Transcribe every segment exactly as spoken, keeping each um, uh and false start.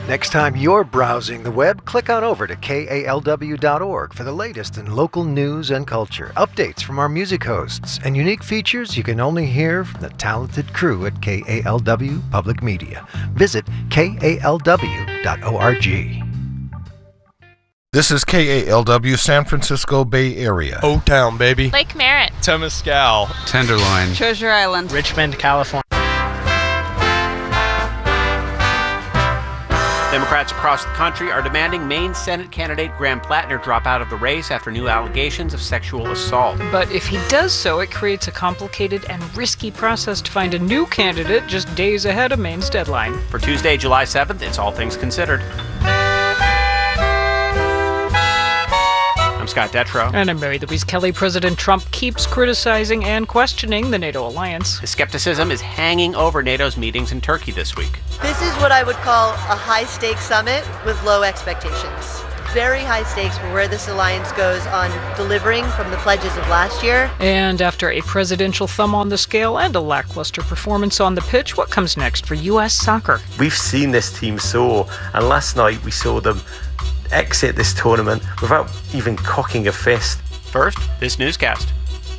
Next time you're browsing the web, click on over to K A L W dot org for the latest in local news and culture, updates from our music hosts, and unique features you can only hear from the talented crew at K A L W Public Media. Visit K A L W dot org. This is K A L W San Francisco Bay Area. O-Town, baby. Lake Merritt. Temescal. Tenderloin. Treasure Island. Richmond, California. Democrats across the country are demanding Maine Senate candidate Graham Plattner drop out of the race after new allegations of sexual assault. But if he does so, it creates a complicated and risky process to find a new candidate just days ahead of Maine's deadline. For Tuesday, July seventh, it's All Things Considered. I'm Scott Detrow. And I'm Mary Louise Kelly. President Trump keeps criticizing and questioning the NATO alliance. The skepticism is hanging over NATO's meetings in Turkey this week. This is what I would call a high-stakes summit with low expectations. Very high stakes for where this alliance goes on delivering from the pledges of last year. And after a presidential thumb on the scale and a lackluster performance on the pitch, what comes next for U S soccer? We've seen this team soar, and last night we saw them exit this tournament without even cocking a fist. First, this newscast.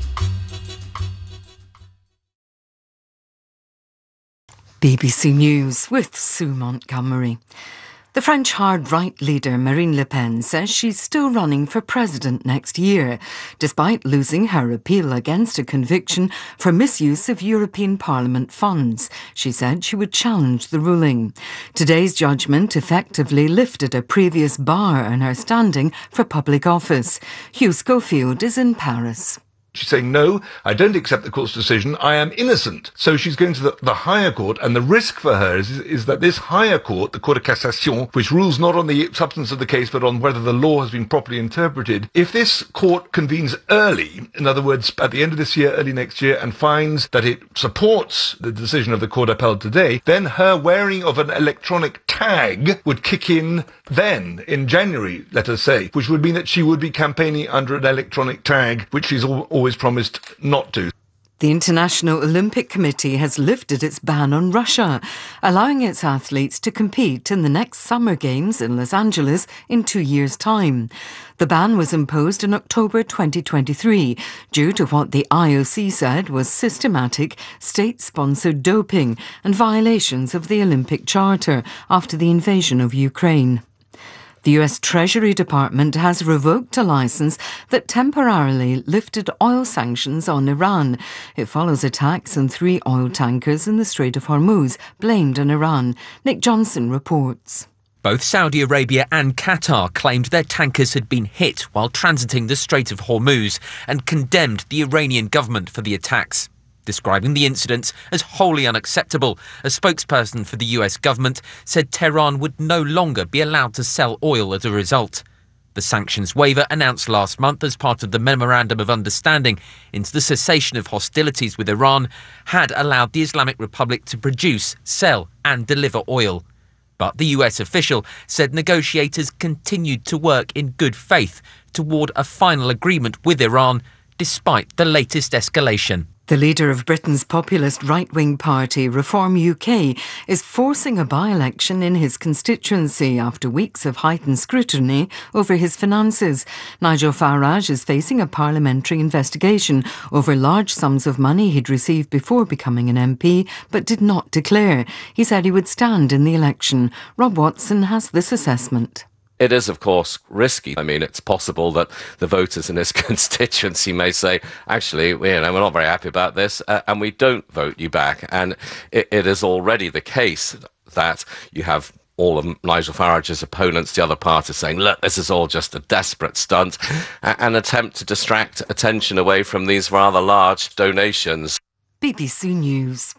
B B C News with Sue Montgomery. The French hard-right leader Marine Le Pen says she's still running for president next year, despite losing her appeal against a conviction for misuse of European Parliament funds. She said she would challenge the ruling. Today's judgment effectively lifted a previous bar on her standing for public office. Hugh Schofield is in Paris. She's saying, no, I don't accept the court's decision. I am innocent. So she's going to the, the higher court, and the risk for her is, is that this higher court, the Cour de Cassation, which rules not on the substance of the case, but on whether the law has been properly interpreted, if this court convenes early, in other words, at the end of this year, early next year, and finds that it supports the decision of the Cour d'appel today, then her wearing of an electronic tag would kick in then, in January, let us say, which would mean that she would be campaigning under an electronic tag, which she's al- always promised not to. The International Olympic Committee has lifted its ban on Russia, allowing its athletes to compete in the next Summer Games in Los Angeles in two years' time. The ban was imposed in October twenty twenty-three due to what the I O C said was systematic state-sponsored doping and violations of the Olympic Charter after the invasion of Ukraine. The U S Treasury Department has revoked a licence that temporarily lifted oil sanctions on Iran. It follows attacks on three oil tankers in the Strait of Hormuz, blamed on Iran. Nick Johnson reports. Both Saudi Arabia and Qatar claimed their tankers had been hit while transiting the Strait of Hormuz and condemned the Iranian government for the attacks. Describing the incidents as wholly unacceptable, a spokesperson for the U S government said Tehran would no longer be allowed to sell oil as a result. The sanctions waiver, announced last month as part of the Memorandum of Understanding into the cessation of hostilities with Iran, had allowed the Islamic Republic to produce, sell and deliver oil. But the U S official said negotiators continued to work in good faith toward a final agreement with Iran, despite the latest escalation. The leader of Britain's populist right-wing party, Reform U K, is forcing a by-election in his constituency after weeks of heightened scrutiny over his finances. Nigel Farage is facing a parliamentary investigation over large sums of money he'd received before becoming an M P, but did not declare. He said he would stand in the election. Rob Watson has this assessment. It is, of course, risky. I mean, it's possible that the voters in his constituency may say, actually, you know, we're not very happy about this, uh, and we don't vote you back. And it, it is already the case that you have all of Nigel Farage's opponents, the other parties, saying, look, this is all just a desperate stunt, an attempt to distract attention away from these rather large donations. B B C News.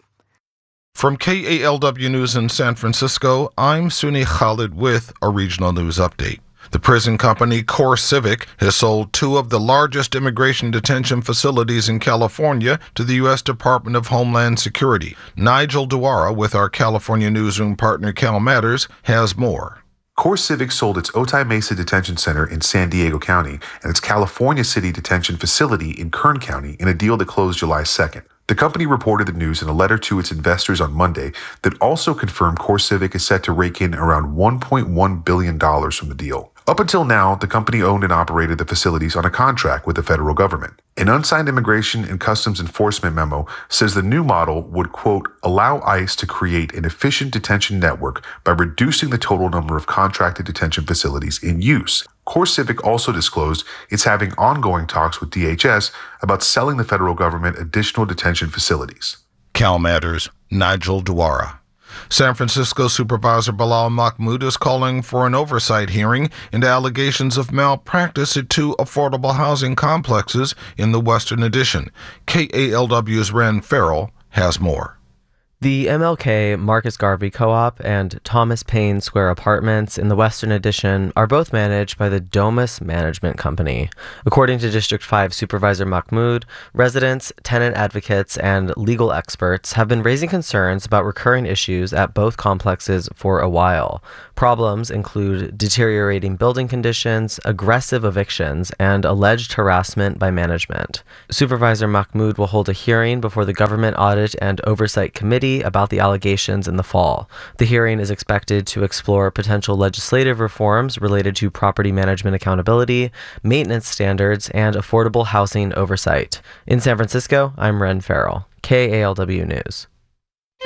From K A L W News in San Francisco, I'm Suni Khalid with a regional news update. The prison company CoreCivic has sold two of the largest immigration detention facilities in California to the U S Department of Homeland Security. Nigel Duara with our California newsroom partner Cal Matters has more. CoreCivic sold its Otay Mesa Detention Center in San Diego County and its California City Detention Facility in Kern County in a deal that closed July second. The company reported the news in a letter to its investors on Monday that also confirmed CoreCivic is set to rake in around one point one billion dollars from the deal. Up until now, the company owned and operated the facilities on a contract with the federal government. An unsigned Immigration and Customs Enforcement memo says the new model would, quote, allow ICE to create an efficient detention network by reducing the total number of contracted detention facilities in use. CoreCivic also disclosed it's having ongoing talks with D H S about selling the federal government additional detention facilities. CalMatters, Nigel Dwara. San Francisco Supervisor Bilal Mahmoud is calling for an oversight hearing into allegations of malpractice at two affordable housing complexes in the Western Addition. K A L W's Ren Farrell has more. The M L K Marcus Garvey Co-op and Thomas Paine Square Apartments in the Western Addition are both managed by the Domus Management Company. According to District five Supervisor Mahmoud, residents, tenant advocates, and legal experts have been raising concerns about recurring issues at both complexes for a while. Problems include deteriorating building conditions, aggressive evictions, and alleged harassment by management. Supervisor Mahmoud will hold a hearing before the Government Audit and Oversight Committee about the allegations in the fall. The hearing is expected to explore potential legislative reforms related to property management accountability, maintenance standards, and affordable housing oversight. In San Francisco, I'm Ren Farrell, K A L W News.